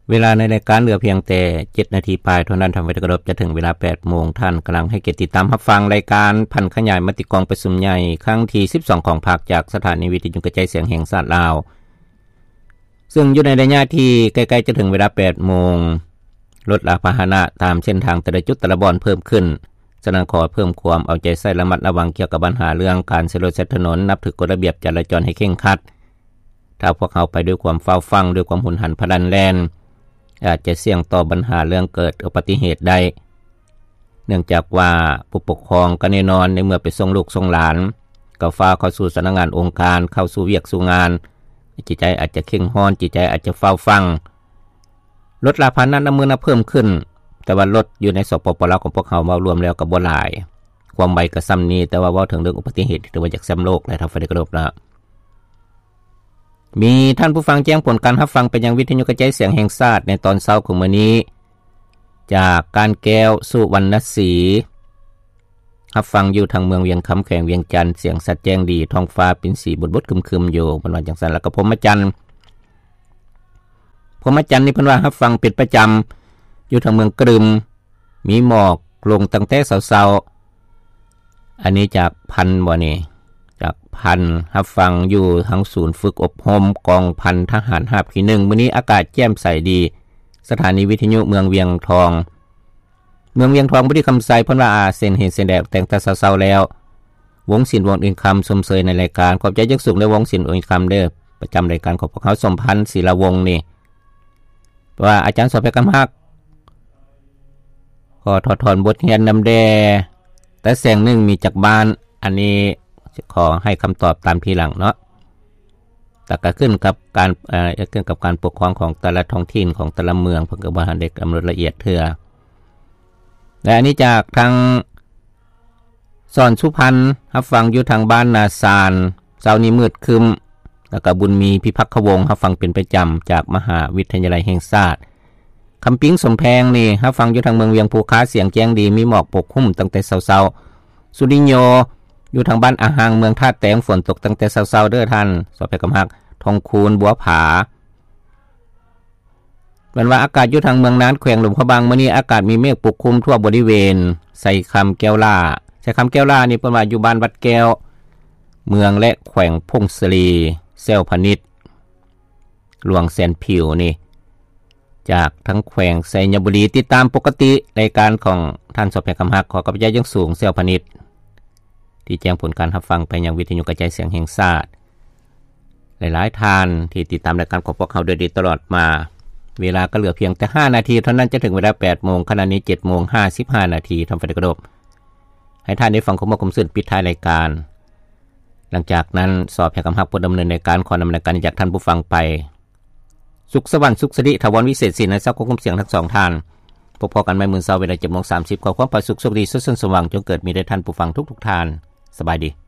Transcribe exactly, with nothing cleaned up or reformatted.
เวลาในรายการเหลือเพียงแต่เจ็ดนาทีปลายเท่านั้นทำไว้กระดบจะถึงเวลา แปดโมงท่านกำลังให้เกียรติติดตามรับฟังรายการพันขยายมติกองประชุมใหญ่ครั้งที่สิบสองของภาคจากสถานีวิทยุกระจายเสียงแห่งชาติลาวซึ่งอยู่ในระยะที่ใกล้ๆจะถึงเวลา แปดโมงรถราพาหนะตามเส้นทางแต่ละจุดแต่ละบอนเพิ่มขึ้นฉะนั้นขอเพิ่มความเอาใจใส่ระมัดระวังเกี่ยวกับปัญหาเรื่องการใช้รถใช้ถนนนับถือกฎระเบียบจราจรให้เคร่งครัดถ้าพวกเขาไปด้วยความเฝ้าฟังด้วยความหุนหันพลันแล่นอาจจะเสี่ยงต่อปัญหาเรื่องเกิดอุบัติเหตุได้เนื่องจากว่าผู้ปกครองก็แน่นอนในเมื่อไปส่งลูกส่งหลานก็ฟ้าเข้าสู่สำนักงานองค์การเข้าสู่เวียกสู่งานจิตใจอาจจะเข่งฮ้อนจิตใจอาจจะเฝ้าฟังรถราพาหนะน้ำมือน่ะเพิ่มขึ้นแต่ว่ารถอยู่ในสปปลาวของพวกเขามารวมแล้วก็บ่หลายความไวก็ซ้ำนี้แต่ว่าเว้าถึงเรื่องอุบัติเหตุถือว่าจากแชมป์โลกและทางไฟได้กระทบนะมีท่านผู้ฟังแจ้งผลการรับฟังไปยังวิทยุกระจายเสียงแห่งชาติในตอนเช้าของมื้อนี้จากการแก้วสุวรรณศรีรับฟังอยู่ทางเมืองเวียงคำแขวงเวียงจันทน์เสียงสัดแจ้งดีท้องฟ้าเป็นสีบดๆครึมๆอยู่เพิ่นว่าจังซั่นแล้วก็พรหมจันทร์พรหมจันทร์นี่เพิ่นว่ารับฟังเป็นประจำอยู่ทางเมืองกรึมมีหมอกลงตั้งแต่เช้าๆอันนี้จากพันบ่นี่จากพันรับฟังอยู่ทางศูนย์ฝึกอบรมกองพันทหารราบที่หนึ่งมื้อนี้อากาศแจ่มใสดีสถานีวิทยุเมืองเวียงทองเมืองเวียงทองบ่ได้คำไสเพิ่นว่าอาเส้นเห็นเส้นแดงแต่งแต่เช้าๆแล้ววงศิลป์วงอื่นคำชมเชยในรายการขอบใจจักสูงในวงศิลป์อื่นคำเด้อประจำรายการของพวกเขาสมพันธ์ศิลาวงศ์นี่ว่าอาจารย์สอบไปกำฮักขอถอดถอนบทเรียนนำแดแต่แสงหนึ่งมีจากบ้านอันนี้ขอให้คำตอบตามทีหลังเนาะแต่ก็ขึ้นกับการเอ่อขึ้นกับการปกครองของแต่ละท้องถิ่นของแต่ละเมืองเพิ่นก็บ่ทันได้กำหนดละเอียดเทื่อและอันนี้จากทางสอนสุพรรณรับฟังอยู่ทางบ้านนาซานเช้านี้มืดครึ้มแล้วก็บุญมีพิพักขวงศ์รับฟังเป็นประจำจากมหาวิทยาลัยแห่งชาติคำปิ้งสมแพงนี่รับฟังอยู่ทางเมืองเวียงภูค้าเสียงแจ้งดีมีหมอกปกคลุมตั้งแต่เช้าๆสุริโยอยู่ทางบ้านอาหางเมืองท่าแตงฝนตกตั้งแต่เช้าๆเด้อท่านสอบไปกำฮักทองคูนบัวผาเป็นว่าอากาศอยู่ทางเมืองนั้นแขวงหลวงพระบางมื้อนี้อากาศมีเมฆปกคลุมทั่วบริเวณใส่คำแก้วล่าใส่คำแก้วล่านี่เพิ่นว่าอยู่บ้านวัดแก้วเมืองและแขวงพงศรีเซลพนิชหลวงแสนผิวนี่จากทั้งแขวงไสยบุรีติดตามปกติรายการของท่านสอบแพงคำฮักขอกำลังใจอย่างสูงเซลพนิชที่แจ้งผลการรับฟังไปยังวิทยุกระจายเสียงแห่งชาติหลายๆท่านที่ติดตามรายการของพวกเขาโดยดีตลอดมาเวลาก็เหลือเพียงแต่ห้านาทีเท่านั้นจะถึงเวลา แปดโมงขณะนี้ เจ็ดโมงห้าสิบห้านาทีทำไฟกระดบให้ท่านได้ฟังข้อมูลคมสื่อปิดท้ายรายการหลังจากนั้นสอบแพงคำฮักผู้ดำเนินรายการขอนำรายการจากท่านผู้ฟังไปสุขสวรรค์สุขสิริถาวรวิเศษศิลป์ในทรัพย์ควบคุมเสียงทั้งสองท่านพบกันใหม่มื้อเช้าเวลา เจ็ดโมงสามสิบ ขอความประสุขสุขดีสุขสันต์สว่างจงเกิดมีแด่ท่านผู้ฟังทุกๆท่านสบายดี